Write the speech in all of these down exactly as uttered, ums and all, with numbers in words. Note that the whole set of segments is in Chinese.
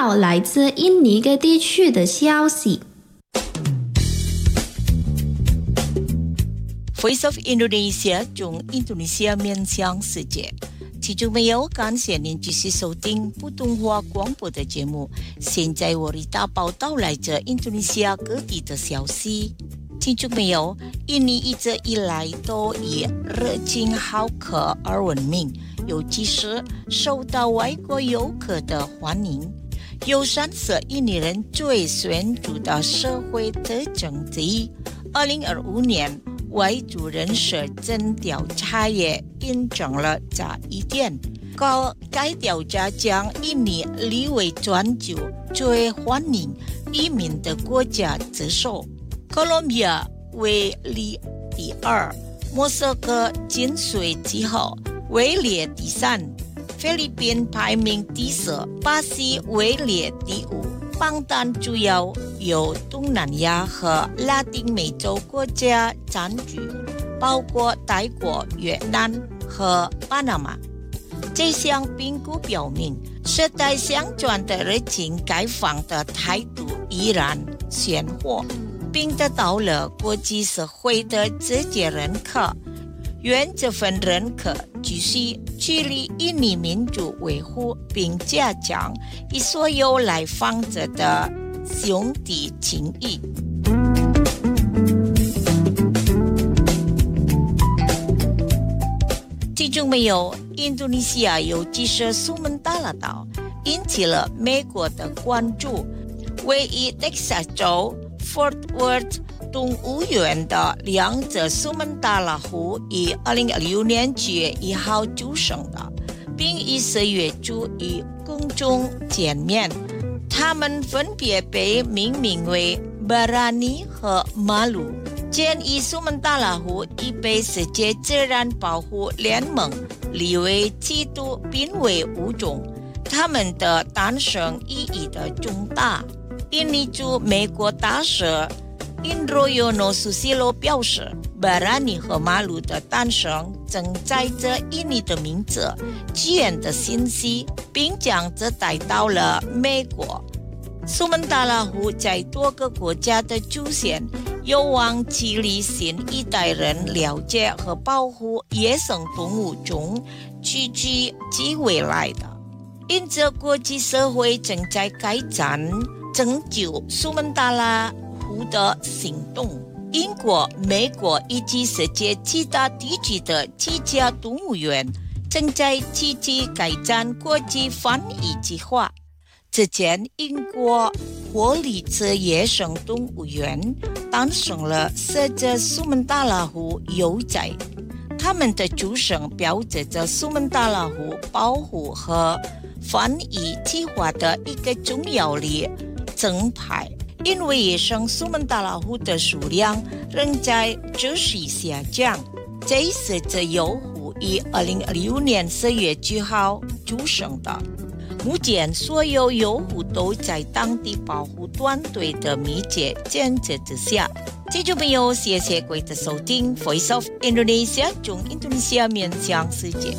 到来自印尼各地区的消息。 Voice of Indonesia 从印度尼西亚面向世界。听众朋友，感谢您继续收听普通话广播的节目。现在我为大家报道来自印度尼西亚各地的消息。听众朋友，印尼一直以来都以热情好客而闻名，尤其是受到外国游客的欢迎。友善是印尼人最显著的社会特征之一。二零二五年外族人社证调查也印证了这一点。高该调查将印尼列为全球最欢迎移民的国家之首。哥伦比亚位列第二，莫斯科紧随其后，位列第三，菲律宾排名第四，巴西位列第五。榜单主要由东南亚和拉丁美洲国家占据，包括泰国、越南和巴拿马。这项评估表明，世代相传的热情开放的态度依然鲜活，并得到了国际社会的直接认可。愿这份认可继续致力印尼民主维护，并加强与所有来访者的兄弟情谊。其中没有印度尼西亚尤其是苏门答腊岛引起了美国的关注。位于 Texas 州 Fort Worth 动物园的两只苏门答腊虎于二零二六年七月一号出生的，并于十月初与公众见面。它们分别被命名为巴拉尼和马鲁。建议苏门答腊虎已被世界自然保护联盟列为极度濒危物种，它们的诞生意义的重大。印尼驻美国大使Indroyono Susilo 表示，巴拉尼和马鲁的诞生正载着印尼的名字、起源的信息，并将这带到了美国。苏门答腊虎在多个国家的出现，有望激励新一代人了解和保护野生动物中积极及未来的。因此，国际社会正在开展拯救苏门答腊虎的行动。英国、美国以及世界其他地区的几家动物园正在积极开展国际翻译计划。之前，英国霍利兹野生动物园诞生了十只苏门答腊虎幼崽，它们的出生标志着苏门答腊虎保护和翻译计划的一个重要的正派。因为野生苏门答腊虎的数量仍在持续下降，这十只幼虎于二零二六年十月七号出生的。目前，所有幼虎都在当地保护团队的密切监测之下。听众朋友，谢谢各位的收听 Voice of Indonesia 从印度尼西亚面向世界。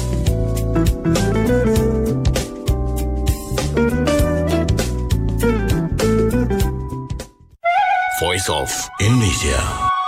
Voice of Indonesia。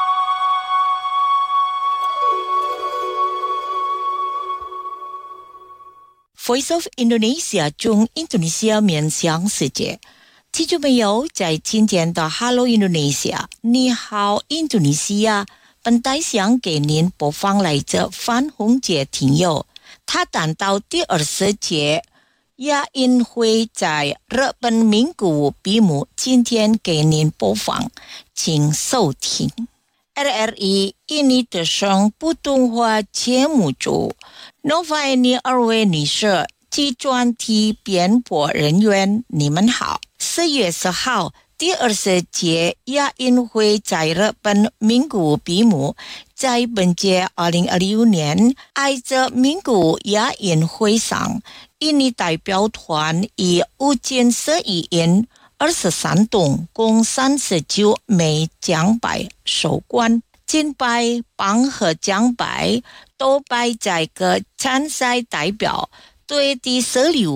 Voice of Indonesia 从印度尼西亚面向世界。听众朋友，在今天的 Hello Indonesia， 你好印度尼西亚，本台想给您播放来自范洪杰听友，他谈到第二十届亚运会在日本名古屋闭幕，今天给您播放，请收听。R R I 印尼的声普通话节目组Nova ini二位女士及专题编播人员，你们好。四月十号，第二十届亚运会在日本名古屋闭幕。在本届二零二六年爱着名古屋亚运会上，印尼代表团以五金十一银二十三铜共三十九枚奖牌收官，金牌、棒和奖牌都摆在各参赛代表队第十六位。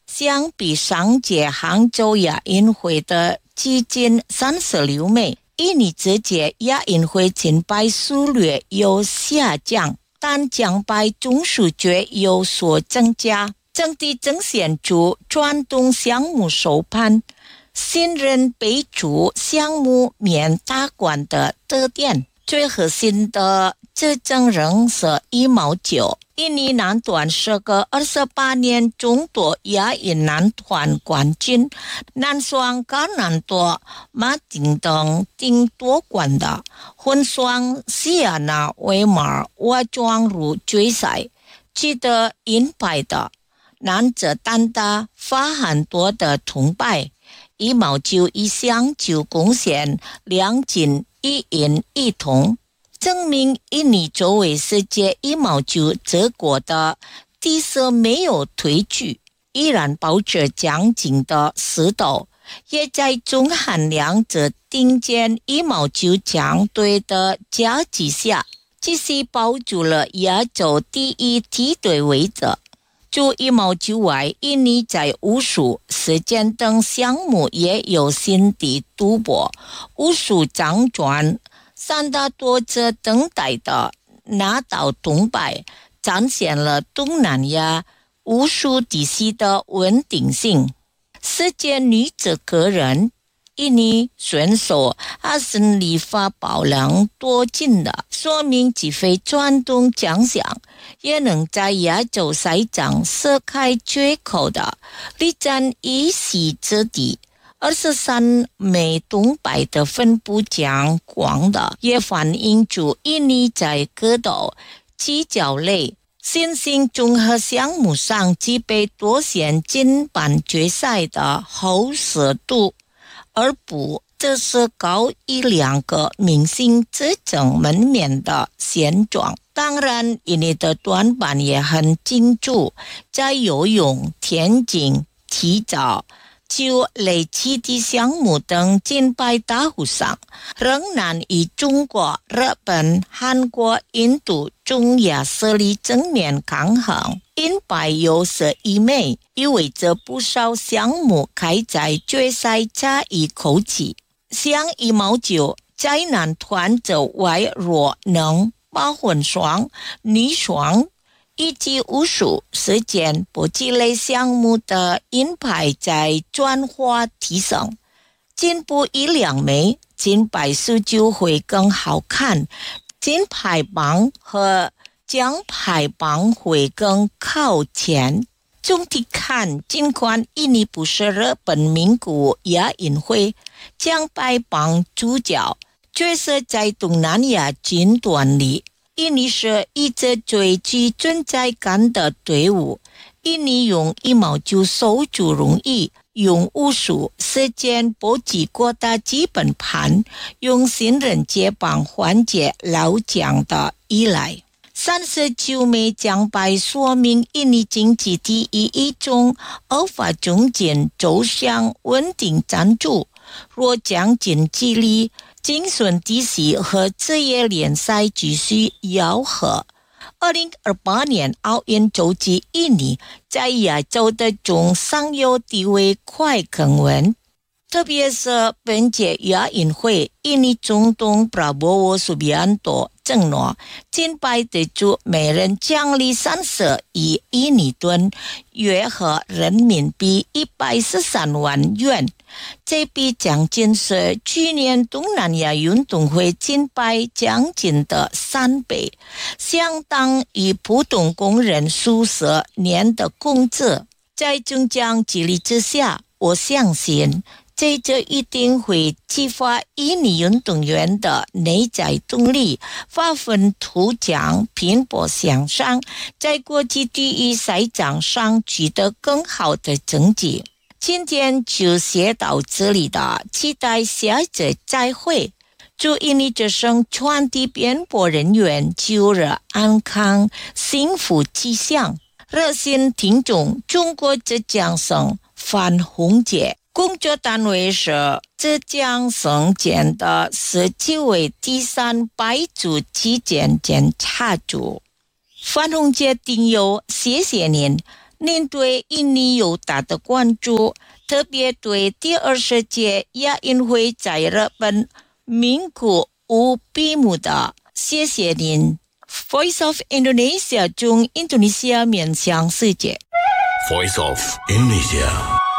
相比上届杭州亚运会的接近三十六枚，印尼这届亚运会金牌数略有下降，但奖牌总数却有所增加，整体呈现出传统项目手盘新人备注项目免大冠的特点。最核心的这证仍是羽毛球。印尼男团是个二十八年中夺亚运男团冠军，男双高难度马丁等定夺冠的，混双西亚纳维马尔瓦撞入决赛，取得银牌的。男子单打发很多的铜牌，羽毛球一项就贡献两金一银一铜，证明印尼作为世界羽毛球这国的地色没有退去，依然保持强劲的势头，也在中韩两者顶尖羽毛球强队的夹击下，继续保住了亚洲第一梯队位置。除羽毛球外，印尼在武术、射箭等项目也有新的突破。武术长传三大多者等待的拿到铜牌，展现了东南亚武术体系的稳定性。世界女子个人，印尼选手阿森利发宝能多进的，说明既非传统强项，也能在亚洲赛场射开缺口的，力占一席之地。二十三枚铜牌的分布较广的，也反映出印尼在格斗、击脚类新兴综合项目上具备多线进半决赛的厚实度，而不这是高一两个明星执政门面的现状。当然，印尼的短板也很清楚，在游泳、田径、体操就累积的项目等金牌大户上，仍然与中国、日本、韩国、印度、中亚实力正面抗衡。银牌有十一枚，意味着不少项目开在决赛差一口气。像羽毛球，在男团则外弱能把混双、女双以及武术、射箭、搏击类项目的银牌在转化提升，进步一两枚，金牌数就会更好看，金牌榜和奖牌榜会更靠前。总体看，尽管印尼不是日本名古亚运会奖牌榜主角，却是在东南亚军团里，印尼是一支最具存在感的队伍。印尼用羽毛球守住容易，用武术、射箭、搏击扩大基本盘，用新人接棒缓解老将的依赖。三十九枚奖牌说明印尼经济第一一种无法中间走向稳定赞助。若将经济力、精神体系和职业联赛继续吆喝，二零二八年奥运周期印尼在亚洲的中上游地位快更稳。特别是本届亚运会，印尼总统 Prabowo Subianto 承诺金牌得主每人奖励三十亿印尼盾，约合人民币一百十三万元。这笔奖金是去年东南亚运动会金牌奖金的三倍，相当于普通工人数十年的工资。在中将激励之下，我相信这就一定会激发印尼运动员的内在动力，发奋图强，拼搏向上，在国际体育赛场上取得更好的成绩。今天就写到这里的，期待下次再会。祝印尼之声传递编播人员九日安康，幸福吉祥。热心听众，中国浙江省范洪杰。工作单位是浙江省检的十七位第三百组体检检查组。范洪杰听友，谢谢您。 您对印尼有大的关注，特别对第二十届亚运会在日本名古屋闭幕的，谢谢您。Voice of Indonesia 中印度尼西亚面向世界。 Voice of Indonesia。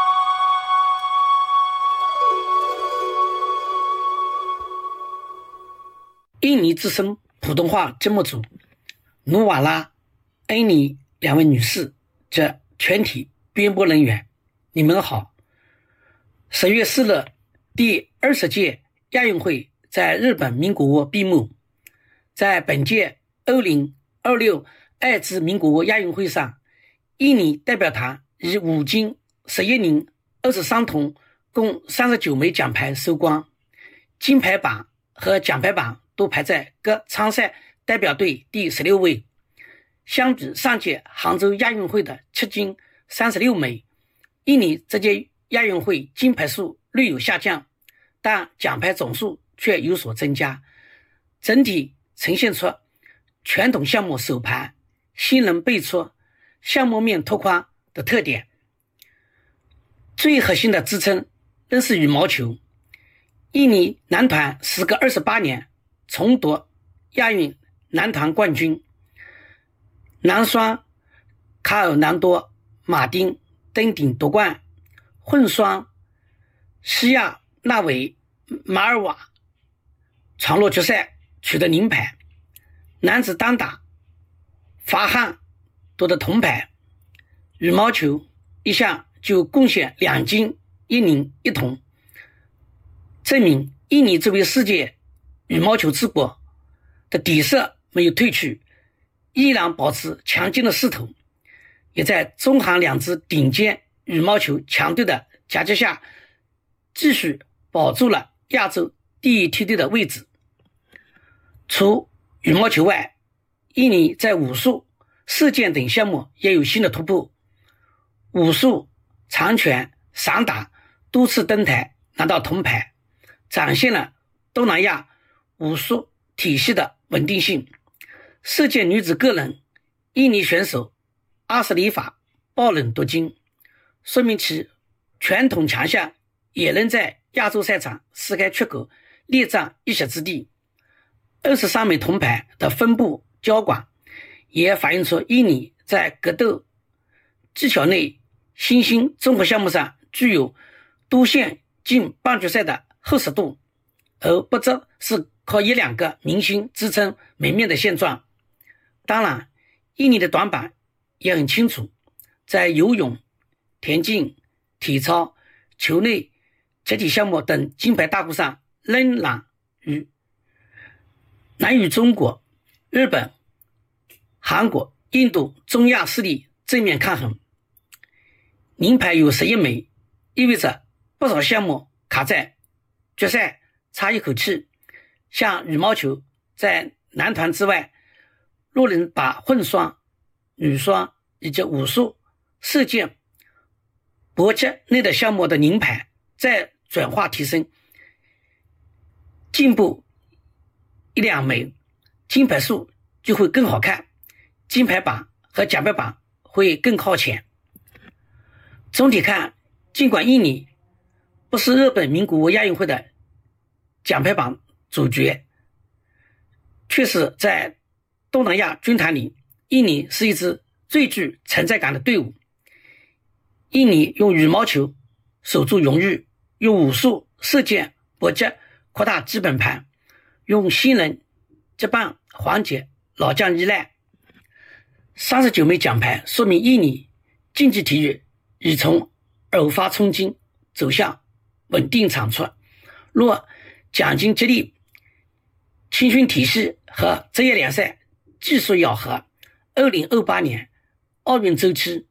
印尼之声普通话节目组努瓦拉、恩妮两位女士及全体编播人员，你们好。十月四日，第二十届亚运会在日本名古屋闭幕。在本届二零二六爱知名古屋亚运会上，印尼代表团以五金、十一银、二十三铜共三十九枚奖牌收官，金牌榜和奖牌榜都排在各参赛代表队第十六位。相比上届杭州亚运会的七金三十六枚，印尼这届亚运会金牌数略有下降，但奖牌总数却有所增加，整体呈现出传统项目首盘、新人辈出、项目面拓宽的特点。最核心的支撑仍是羽毛球。印尼男团时隔二十八年重夺亚运男团冠军，男双卡尔南多、马丁登顶夺冠，混双西亚纳维、马尔瓦闯入决赛取得银牌，男子单打法汉夺得铜牌。羽毛球一项就贡献两金一银一铜，证明印尼作为世界羽毛球之国的底色没有褪去，依然保持强劲的势头，也在中韩两支顶尖羽毛球强队的夹击下，继续保住了亚洲第一梯队的位置。除羽毛球外，印尼在武术、射箭等项目也有新的突破，武术、长拳、散打多次登台拿到铜牌，展现了东南亚武术体系的稳定性。射箭女子个人，印尼选手阿什里法爆冷夺金，说明其传统强项也能在亚洲赛场撕开缺口，列占一席之地。二十三枚铜牌的分布交广，也反映出印尼在格斗技巧类新兴综合项目上具有多线进半决赛的厚实度，而不只是靠一两个明星支撑门面的现状。当然，印尼的短板也很清楚，在游泳、田径、体操、球类、集体项目等金牌大户上仍然与难与中国、日本、韩国、印度、中亚势力正面抗衡。银牌有十一枚，意味着不少项目卡在决赛差一口气。像羽毛球在男团之外，若能把混双、女双以及武术、射箭、搏击类的项目的银牌再转化提升，进步一两枚，金牌数就会更好看，金牌榜和奖牌榜会更靠前。总体看，尽管印尼不是日本名古屋亚运会的奖牌榜主角，却是在东南亚军团里，印尼是一支最具存在感的队伍。印尼用羽毛球守住荣誉，用武术、射箭、搏击扩大基本盘，用新人接棒缓解老将依赖。三十九枚奖牌说明印尼竞技体育已从偶发冲金走向稳定产出。若奖金激励、青训体系和职业联赛技术咬合，二零二八年奥运周期，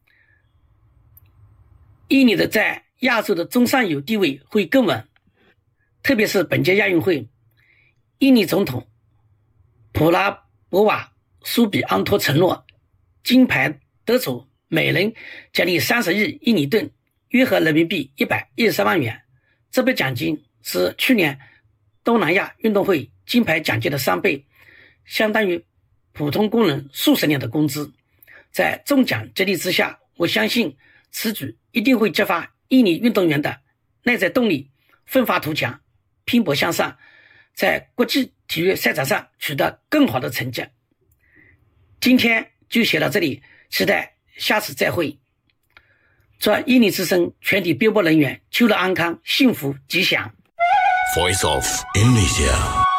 印尼的在亚洲的中上游地位会更稳。特别是本届亚运会，印尼总统普拉博瓦苏比安托承诺，金牌得主每人奖励三十亿印尼盾，约合人民币一百一十三万元。这笔奖金是去年东南亚运动会金牌奖金的三倍，相当于普通工人数十年的工资。在中奖激励之下， 我相信此举一定会激发印尼运动员的内在动力，奋发图强，拼搏向上，在国际体育赛场上取得更好的成绩。今天就写到这里，期待下次再会。祝印尼之声全体编播人员秋乐安康，幸福吉祥。 Voice of Indonesia。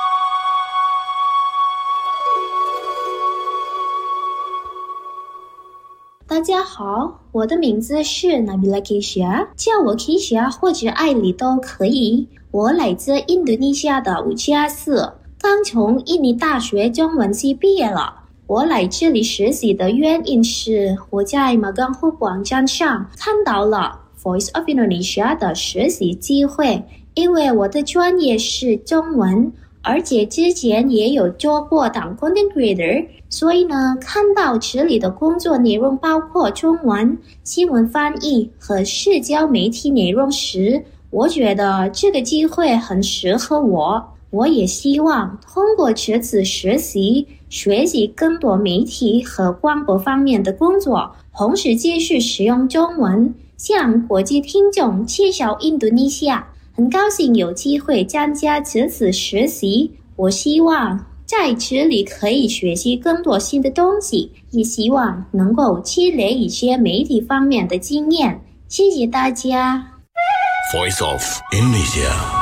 大家好，我的名字是 Nabila Keisha， 叫我 Keisha 或者艾莉都可以。我来自印度尼西亚的乌加斯，刚从印尼大学中文系毕业了。我来这里实习的原因是我在马港湖网站上看到了 Voice of Indonesia 的实习机会，因为我的专业是中文，而且之前也有做过当 content creator， 所以呢，看到这里的工作内容包括中文、新闻翻译和社交媒体内容时，我觉得这个机会很适合我。我也希望通过这次实习，学习更多媒体和广播方面的工作，同时继续使用中文，向国际听众介绍印度尼西亚。很高兴有机会参加这次实习，我希望在这里可以学习更多新的东西，也希望能够积累一些媒体方面的经验。谢谢大家。 Voice of Indonesia。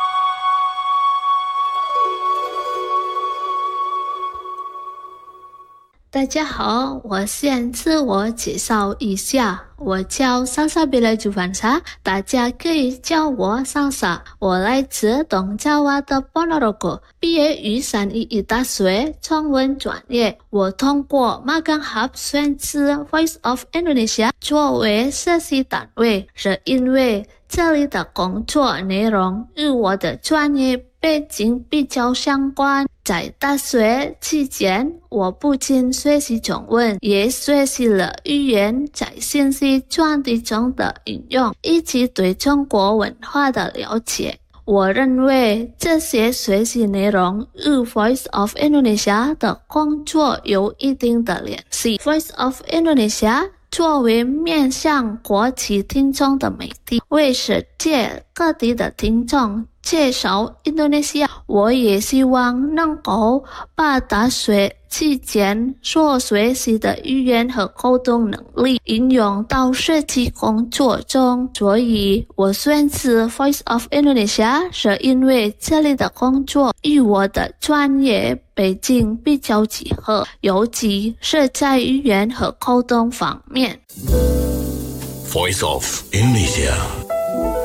大家好，我先自我介绍一下，我叫莎莎贝莱朱凡莎，大家可以叫我莎莎。我来自东爪哇的波罗罗国，毕业于三一一大学中文专业。我通过马港 Hub 选择 Voice of Indonesia 作为实习单位，是因为这里的工作内容与我的专业背景比较相关。在大学期间，我不仅学习中文，也学习了语言在信息传递中的应用，以及对中国文化的了解。我认为这些学习内容与 Voice of Indonesia 的工作有一定的联系。Voice of Indonesia 作为面向国际听众的媒体，为世界各地的听众介绍印度尼西亚。我也希望能够把大学期间所学习的语言和沟通能力应用到实际工作中，所以我选择 Voice of Indonesia 是因为这里的工作与我的专业背景比较契合，尤其是在语言和沟通方面。 Voice of Indonesia。